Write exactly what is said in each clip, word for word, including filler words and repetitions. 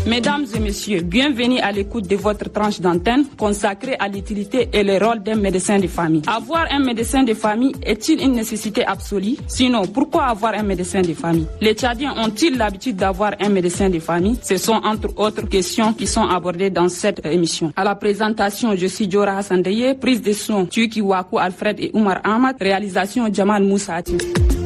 Mesdames et messieurs, bienvenue à l'écoute de votre tranche d'antenne consacrée à l'utilité et le rôle d'un médecin de famille. Avoir un médecin de famille est-il une nécessité absolue? Sinon, pourquoi avoir un médecin de famille? Les Tchadiens ont-ils l'habitude d'avoir un médecin de famille? Ce sont entre autres questions qui sont abordées dans cette émission. À la présentation, je suis Diora Hassandeye, prise de son Tuki Wakou Alfred et Oumar Ahmad, réalisation Jamal Moussati.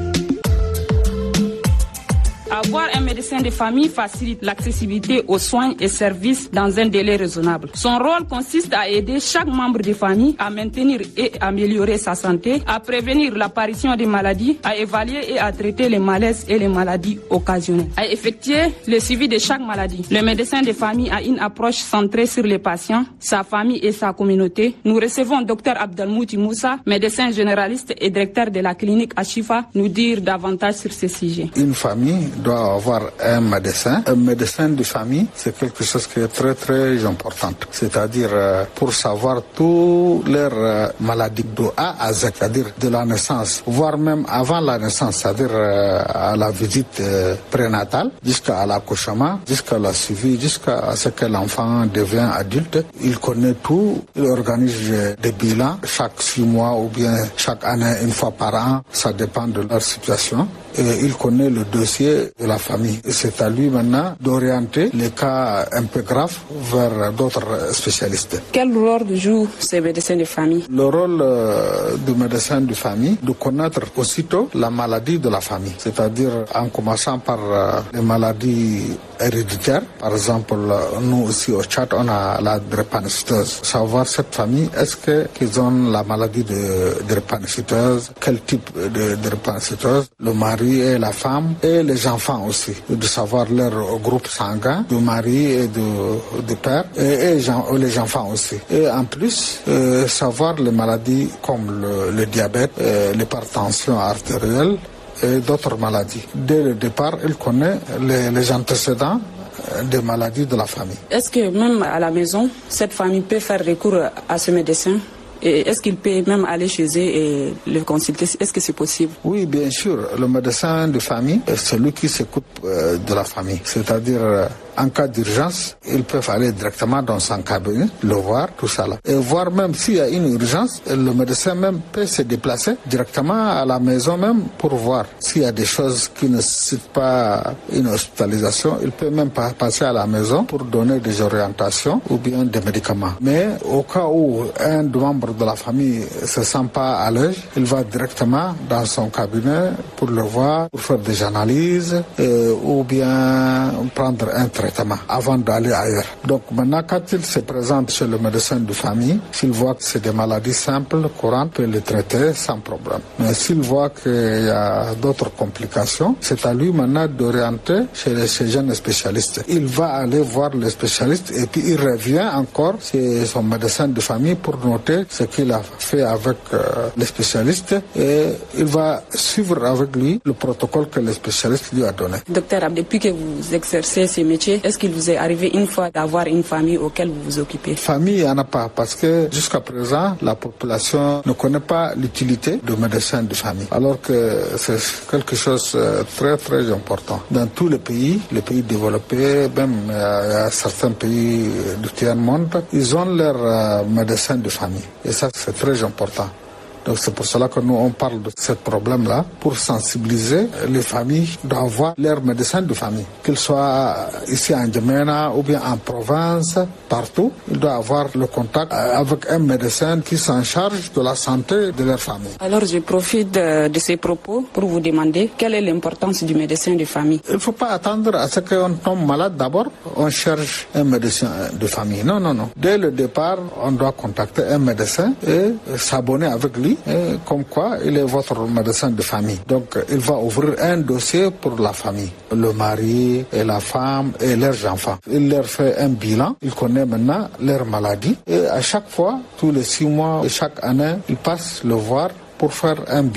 Avoir un médecin de famille facilite l'accessibilité aux soins et services dans un délai raisonnable. Son rôle consiste à aider chaque membre de famille à maintenir et améliorer sa santé, à prévenir l'apparition des maladies, à évaluer et à traiter les malaises et les maladies occasionnelles, à effectuer le suivi de chaque maladie. Le médecin de famille a une approche centrée sur les patients, sa famille et sa communauté. Nous recevons Dr Abdelmouti Moussa, médecin généraliste et directeur de la clinique Ashifa, nous dire davantage sur ce sujet. Une famille doit avoir un médecin. Un médecin de famille, c'est quelque chose qui est très très important. C'est-à-dire euh, pour savoir toutes leurs euh, maladies de A à Z, c'est-à-dire de la naissance, voire même avant la naissance, c'est-à-dire euh, à la visite euh, prénatale, jusqu'à l'accouchement, jusqu'à la suivi, jusqu'à ce que l'enfant devient adulte. Il connaît tout, il organise des bilans chaque six mois ou bien chaque année, une fois par an, ça dépend de leur situation. Et il connaît le dossier de la famille. C'est à lui maintenant d'orienter les cas un peu graves vers d'autres spécialistes. Quel rôle jouent ces médecins de famille? Le rôle euh, du médecin de famille, de connaître aussitôt la maladie de la famille. C'est-à-dire en commençant par euh, les maladies héréditaires. Par exemple, nous aussi au Tchad, on a la drépanocytose. Savoir cette famille, est-ce que qu'ils ont la maladie de drépanocytose, quel type de drépanocytose, le mari et la femme et les enfants aussi, de savoir leur groupe sanguin, du mari et du, du père et, et les enfants aussi. Et en plus, euh, savoir les maladies comme le, le diabète, euh, l'hypertension artérielle et d'autres maladies. Dès le départ, il connaît les, les antécédents des maladies de la famille. Est-ce que même à la maison, cette famille peut faire recours à ce médecin? Et est-ce qu'il peut même aller chez eux et le consulter? Est-ce que c'est possible? Oui, bien sûr. Le médecin de famille, c'est celui qui s'occupe de la famille. C'est-à-dire, en cas d'urgence, ils peuvent aller directement dans son cabinet, le voir, tout ça là. Et voir même s'il y a une urgence, le médecin même peut se déplacer directement à la maison même pour voir s'il y a des choses qui ne nécessitent pas une hospitalisation. Il peut même pas passer à la maison pour donner des orientations ou bien des médicaments. Mais au cas où un membre de la famille ne se sent pas à l'aise, il va directement dans son cabinet pour le voir, pour faire des analyses euh, ou bien prendre un traitement avant d'aller ailleurs. Donc maintenant, quand il se présente chez le médecin de famille, s'il voit que c'est des maladies simples, courantes, il peut les traiter sans problème. Mais s'il voit qu'il y a d'autres complications, c'est à lui maintenant d'orienter chez les chez jeunes spécialistes. Il va aller voir les spécialistes et puis il revient encore chez son médecin de famille pour noter ce qu'il a fait avec euh, les spécialistes et il va suivre avec lui le protocole que le spécialiste lui a donné. Docteur, depuis que vous exercez ce métier, est-ce qu'il vous est arrivé une fois d'avoir une famille auquel vous vous occupez? Famille, il n'y en a pas parce que jusqu'à présent, la population ne connaît pas l'utilité du médecin de famille. Alors que c'est quelque chose de très très important. Dans tous les pays, les pays développés, même euh, certains pays du tiers-monde, ils ont leur euh, médecin de famille. Et ça, c'est très important. Donc c'est pour cela que nous on parle de ce problème-là, pour sensibiliser les familles d'avoir leur médecin de famille. Qu'ils soient ici en Djamena ou bien en province, partout, ils doivent avoir le contact avec un médecin qui s'en charge de la santé de leur famille. Alors je profite de, de ces propos pour vous demander quelle est l'importance du médecin de famille. Il ne faut pas attendre à ce qu'on tombe malade d'abord, on cherche un médecin de famille. Non, non, non. Dès le départ, on doit contacter un médecin et s'abonner avec lui. Et comme quoi il est votre médecin de famille. Donc il va ouvrir un dossier pour la famille, le mari et la femme et leurs enfants. Il leur fait un bilan, il connaît maintenant leur maladie et à chaque fois, tous les six mois et chaque année, il passe le voir pour faire un bilan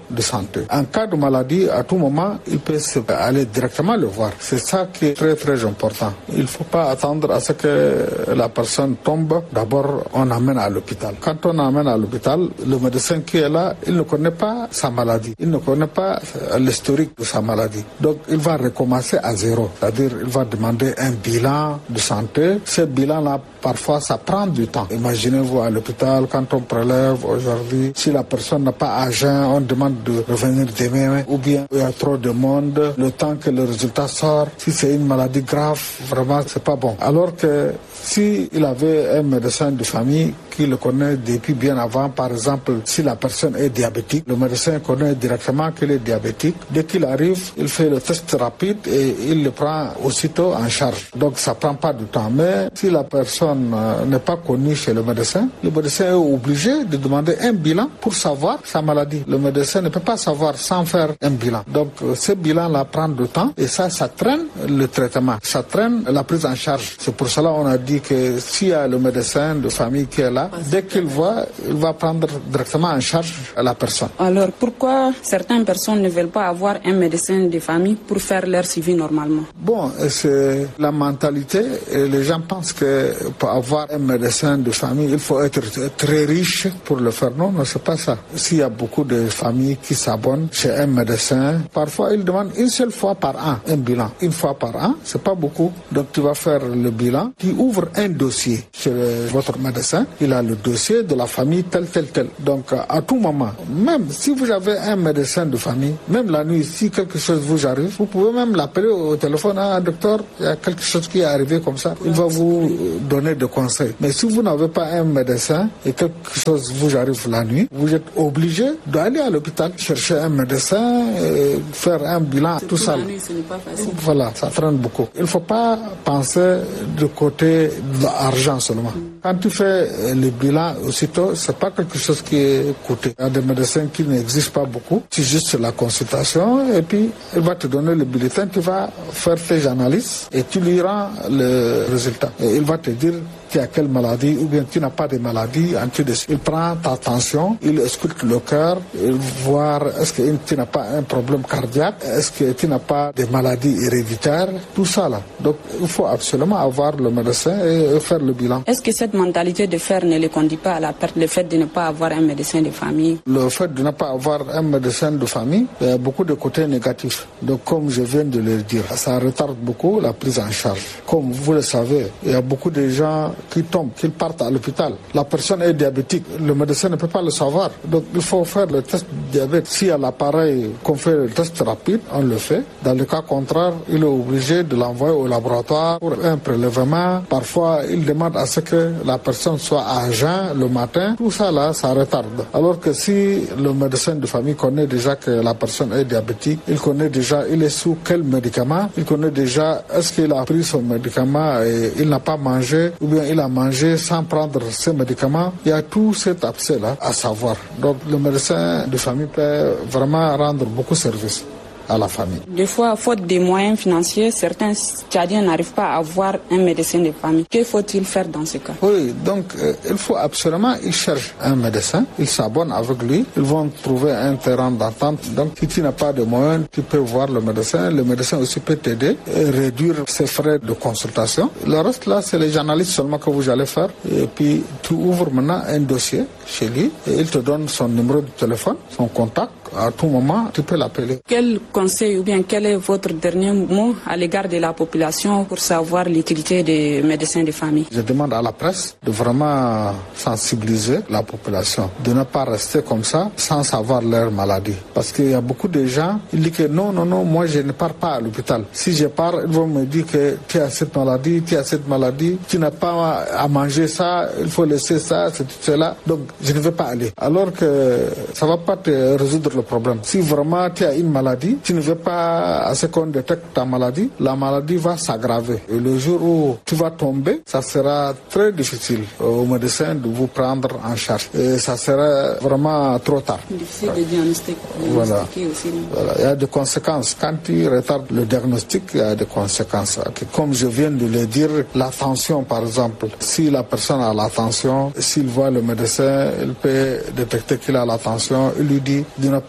de santé. En cas de maladie, à tout moment, il peut aller directement le voir. C'est ça qui est très très important. Il ne faut pas attendre à ce que la personne tombe. D'abord, on amène à l'hôpital. Quand on amène à l'hôpital, le médecin qui est là, il ne connaît pas sa maladie. Il ne connaît pas l'historique de sa maladie. Donc, il va recommencer à zéro. C'est-à-dire, il va demander un bilan de santé. Ce bilan-là, parfois, ça prend du temps. Imaginez-vous à l'hôpital, quand on prélève aujourd'hui, si la personne n'a pas à jeun, on demande de revenir demain, ou bien il y a trop de monde, le temps que le résultat sort. Si c'est une maladie grave, vraiment, c'est pas bon. Alors que si il avait un médecin de famille qui le connaît depuis bien avant, par exemple, si la personne est diabétique, le médecin connaît directement qu'il est diabétique. Dès qu'il arrive, il fait le test rapide et il le prend aussitôt en charge. Donc ça prend pas du temps. Mais si la personne euh, n'est pas connue chez le médecin, le médecin est obligé de demander un bilan pour savoir sa maladie. Le médecin ne peut pas savoir sans faire un bilan. Donc euh, ce bilan-là prend du temps et ça, ça traîne le traitement, ça traîne la prise en charge. C'est pour cela qu'on a dit que s'il y a le médecin de famille qui est là, dès qu'il voit, il va prendre directement en charge la personne. Alors, pourquoi certaines personnes ne veulent pas avoir un médecin de famille pour faire leur suivi normalement? Bon, c'est la mentalité. Et les gens pensent que pour avoir un médecin de famille, il faut être très riche pour le faire. Non, non, c'est pas ça. S'il y a beaucoup de familles qui s'abonnent chez un médecin, parfois ils demandent une seule fois par an un bilan. Une fois par an, c'est pas beaucoup. Donc tu vas faire le bilan, tu ouvres un dossier chez votre médecin. Il a le dossier de la famille tel, tel, tel. Donc, à tout moment, même si vous avez un médecin de famille, même la nuit, si quelque chose vous arrive, vous pouvez même l'appeler au téléphone. Ah, docteur, il y a quelque chose qui est arrivé comme ça. Il va vous donner des conseils. Mais si vous n'avez pas un médecin et quelque chose vous arrive la nuit, vous êtes obligé d'aller à l'hôpital, chercher un médecin, et faire un bilan, tout ça. La nuit, ce n'est pas facile. Voilà, ça traîne beaucoup. Il ne faut pas penser du côté de l'argent seulement. Quand tu fais le bilan aussitôt, c'est pas quelque chose qui est coûteux. Il y a des médecins qui n'existent pas beaucoup. C'est juste la consultation et puis il va te donner le bulletin, tu vas faire tes analyses et tu lui rends le résultat. Et il va te dire tu as quelle maladie ou bien tu n'as pas de maladie. Il prend ta tension, il ausculte le cœur, il voit est-ce que tu n'as pas un problème cardiaque, est-ce que tu n'as pas de maladie héréditaire, tout ça là. Donc il faut absolument avoir le médecin et faire le bilan. Est-ce que cette mentalité de faire ne le conduit pas à la perte, le fait de ne pas avoir un médecin de famille? Le fait de ne pas avoir un médecin de famille, il y a beaucoup de côtés négatifs. Donc comme je viens de le dire, ça retarde beaucoup la prise en charge. Comme vous le savez, il y a beaucoup de gens qui tombent, qui partent à l'hôpital. La personne est diabétique, le médecin ne peut pas le savoir. Donc il faut faire le test de diabète. S'il y a l'appareil qu'on fait le test rapide, on le fait. Dans le cas contraire, il est obligé de l'envoyer au laboratoire pour un prélèvement. Parfois, il demande à ce que la personne soit à jeun le matin. Tout ça là, ça retarde. Alors que si le médecin de famille connaît déjà que la personne est diabétique, il connaît déjà il est sous quel médicament, il connaît déjà est-ce qu'il a pris son médicament et il n'a pas mangé ou bien il a mangé sans prendre ses médicaments. Il y a tout cet accès-là à savoir. Donc le médecin de famille peut vraiment rendre beaucoup de services à la famille. Des fois, faute des moyens financiers, certains Tchadiens n'arrivent pas à avoir un médecin de famille. Que faut-il faire dans ce cas? Oui, donc euh, il faut absolument, ils cherchent un médecin, ils s'abonnent avec lui, ils vont trouver un terrain d'entente. Donc si tu n'as pas de moyens, tu peux voir le médecin. Le médecin aussi peut t'aider et réduire ses frais de consultation. Le reste là, c'est les analyses seulement que vous allez faire. Et puis tu ouvres maintenant un dossier chez lui et il te donne son numéro de téléphone, son contact. À tout moment, tu peux l'appeler. Quel conseil ou bien quel est votre dernier mot à l'égard de la population pour savoir l'utilité des médecins de famille? Je demande à la presse de vraiment sensibiliser la population, de ne pas rester comme ça sans savoir leur maladie. Parce qu'il y a beaucoup de gens, ils disent que non, non, non, moi je ne pars pas à l'hôpital. Si je pars, ils vont me dire que tu as cette maladie, tu as cette maladie, tu n'as pas à manger ça, il faut laisser ça, c'est tout cela. Donc je ne vais pas aller. Alors que ça ne va pas te résoudre le problème. Si vraiment tu as une maladie, tu ne veux pas à ce qu'on détecte ta maladie, la maladie va s'aggraver. Et le jour où tu vas tomber, ça sera très difficile au médecin de vous prendre en charge. Et ça sera vraiment trop tard. Difficile de diagnostiquer voilà. aussi. Voilà. Il y a des conséquences. Quand tu retardes le diagnostic, il y a des conséquences. Comme je viens de le dire, la tension par exemple. Si la personne a la tension, s'il voit le médecin, il peut détecter qu'il a la tension, il lui dit de ne pas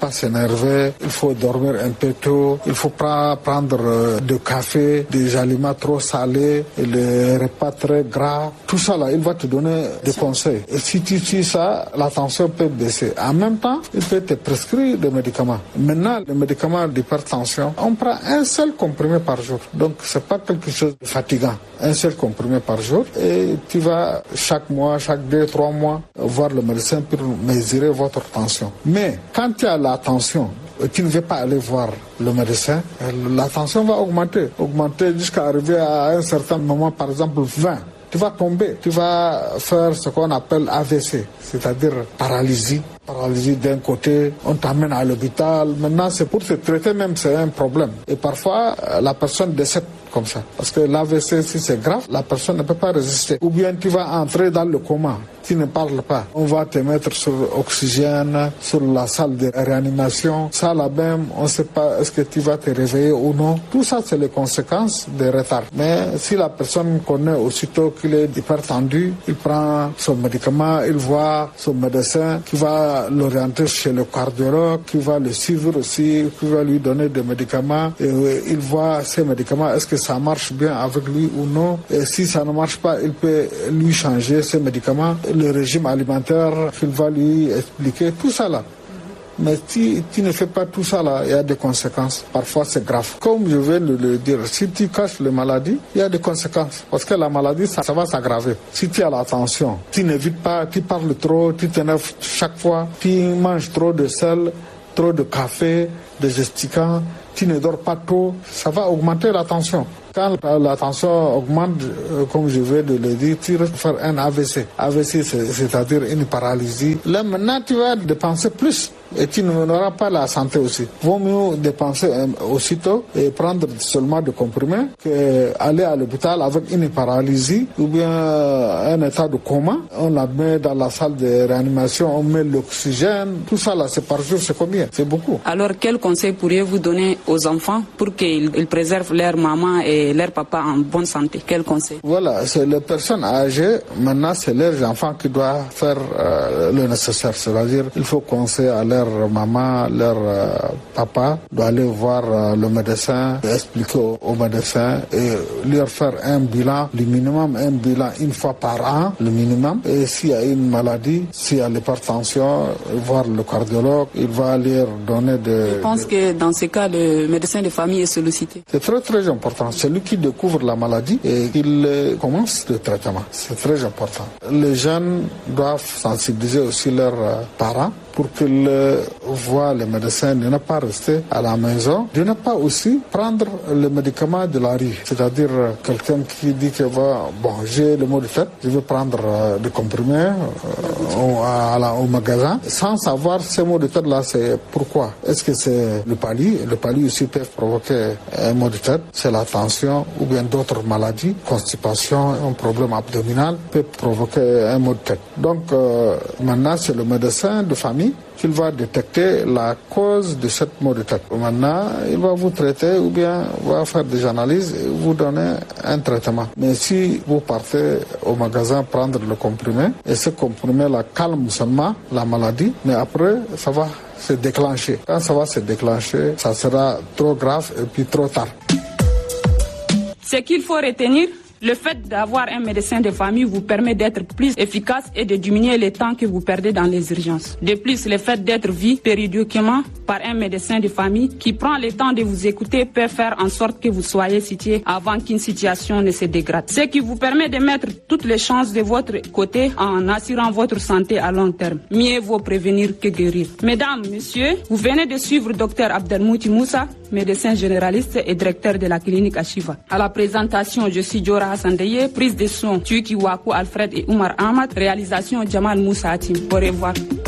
pas s'énerver, il faut dormir un peu tôt, il faut pas prendre euh, de café, des aliments trop salés, les repas très gras. Tout ça là, il va te donner des conseils. Et si tu suis ça, la tension peut baisser. En même temps, il peut te prescrire des médicaments. Maintenant, les médicaments d'hypertension, on prend un seul comprimé par jour. Donc, c'est pas quelque chose de fatigant. Un seul comprimé par jour. Et tu vas chaque mois, chaque deux, trois mois, voir le médecin pour mesurer votre tension. Mais quand tu as la tension, tu ne veux pas aller voir le médecin, la tension va augmenter. Augmenter jusqu'à arriver à un certain moment, par exemple vingt. Tu vas tomber, tu vas faire ce qu'on appelle A V C, c'est-à-dire paralysie. Paralysie d'un côté, on t'amène à l'hôpital. Maintenant, c'est pour se traiter même, c'est un problème. Et parfois, la personne décède comme ça. Parce que l'A V C, si c'est grave, la personne ne peut pas résister. Ou bien tu vas entrer dans le coma. Tu ne parles pas. On va te mettre sur oxygène, sur la salle de réanimation. Ça, là même, on ne sait pas est-ce que tu vas te réveiller ou non. Tout ça, c'est les conséquences des retards. Mais si la personne connaît aussitôt qu'il est hyper tendu, il prend son médicament, il voit son médecin qui va l'orienter chez le cardiologue, qui va le suivre aussi, qui va lui donner des médicaments. Et il voit ces médicaments, est-ce que ça marche bien avec lui ou non. Et si ça ne marche pas, il peut lui changer ces médicaments. Le régime alimentaire qu'il va lui expliquer, tout ça là. Mais si tu ne fais pas tout ça là, il y a des conséquences. Parfois c'est grave. Comme je viens de le dire, si tu caches les maladies, il y a des conséquences. Parce que la maladie, ça, ça va s'aggraver. Si tu as la tension, tu n'évites pas, tu parles trop, tu t'énerves chaque fois, tu manges trop de sel, trop de café, des gesticants, tu ne dors pas tôt, ça va augmenter la tension. Quand la tension augmente, comme je viens de le dire, tu vas faire un A V C. A V C, c'est-à-dire une paralysie. Là, maintenant, tu vas dépenser plus et tu n'auras pas la santé aussi. Vaut mieux dépenser aussitôt et prendre seulement des comprimés qu'aller à l'hôpital avec une paralysie ou bien un état de coma. On la met dans la salle de réanimation, on met l'oxygène. Tout ça, là, c'est par jour, c'est combien? C'est beaucoup. Alors, quel conseil pourriez-vous donner aux enfants pour qu'ils ils préservent leur maman et leur papa en bonne santé? Quel conseil? Voilà, c'est les personnes âgées. Maintenant, c'est leurs enfants qui doivent faire euh, le nécessaire. C'est-à-dire, il faut conseiller à leur maman, leur euh, papa, d'aller voir euh, le médecin, expliquer au, au médecin et leur faire un bilan, le minimum, un bilan une fois par an, le minimum. Et s'il y a une maladie, s'il y a l'hypertension, voir le cardiologue, il va leur donner des... Je pense que dans ce cas, le médecin de famille est sollicité. C'est très très important. C'est lui qui découvre la maladie et qu'il commence le traitement. C'est très important. Les jeunes doivent sensibiliser aussi leurs parents pour qu'ils voient les médecins, de ne pas rester à la maison, de ne pas aussi prendre le médicament de la rue. C'est-à-dire quelqu'un qui dit que va, bon, j'ai le mot de tête, je vais prendre euh, des comprimés euh, au, à la, au magasin, sans savoir ces mots de tête-là, c'est pourquoi. Est-ce que c'est le palu? Le palu aussi peut provoquer un mot de tête, c'est la tension ou bien d'autres maladies, constipation, un problème abdominal peut provoquer un mot de tête. Donc euh, maintenant, c'est le médecin de famille qu'il va détecter la cause de cette maux de tête. Maintenant, il va vous traiter ou bien va faire des analyses et vous donner un traitement. Mais si vous partez au magasin prendre le comprimé, et ce comprimé-là calme seulement la maladie, mais après, ça va se déclencher. Quand ça va se déclencher, ça sera trop grave et puis trop tard. Ce qu'il faut retenir, le fait d'avoir un médecin de famille vous permet d'être plus efficace et de diminuer le temps que vous perdez dans les urgences. De plus, le fait d'être vu périodiquement par un médecin de famille qui prend le temps de vous écouter peut faire en sorte que vous soyez situé avant qu'une situation ne se dégrade. Ce qui vous permet de mettre toutes les chances de votre côté en assurant votre santé à long terme. Mieux vaut prévenir que guérir. Mesdames, messieurs, vous venez de suivre Dr Abdelmouti Moussa, médecin généraliste et directeur de la clinique Ashiva. À la présentation, je suis Diora Hassandeye, prise de son Tuki Waku Alfred et Oumar Ahmad, réalisation Jamal Moussa Hatim. Au revoir.